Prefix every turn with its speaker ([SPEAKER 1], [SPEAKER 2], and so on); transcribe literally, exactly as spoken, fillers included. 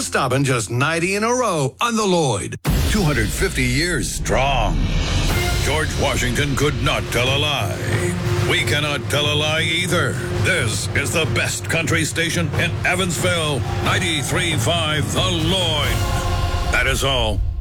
[SPEAKER 1] stopping just ninety in a row on the Lloyd.
[SPEAKER 2] two hundred fifty years strong. George Washington could not tell a lie. We cannot tell a lie either. This is the best country station in Evansville. ninety-three point five The Lloyd. That is all.